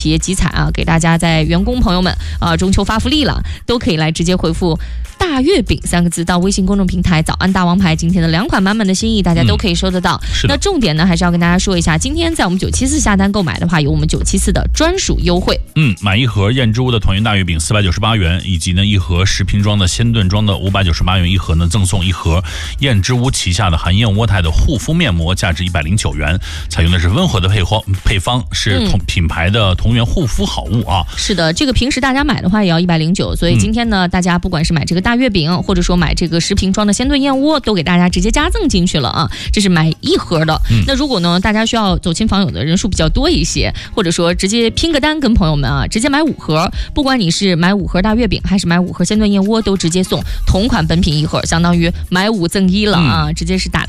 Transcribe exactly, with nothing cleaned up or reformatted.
企业集采啊，给大家在员工朋友们啊，中秋发福利了，都可以来直接回复大月饼三个字到微信公众平台早安大王牌，今天的两款满满的心意大家都可以收得到、嗯、那重点呢还是要跟大家说一下，今天在我们九七四下单购买的话，有我们九七四的专属优惠。 嗯，买一盒燕之屋的团圆大月饼四百九十八元，以及呢一盒十瓶装的鲜炖装的五百九十八元一盒呢，赠送一盒燕之屋旗下的含燕窝肽的护肤面膜，价值一百零九元，采用的是温和的配方，配方是同、嗯、品牌的同源护肤好物啊。 是的，这个平时大家买的话也要一百零九，所以今天呢、嗯、大家不管是买这个大月饼，或者说买这个十瓶装的鲜炖燕窝，都给大家直接加赠进去了啊，这是买一盒的、嗯、那如果呢大家需要走亲访友的人数比较多一些，或者说直接拼个单跟朋友们啊，直接买五盒，不管你是买五盒大月饼还是买五盒鲜炖燕窝，都直接送同款本品一盒，相当于买五赠一了啊、嗯、直接是打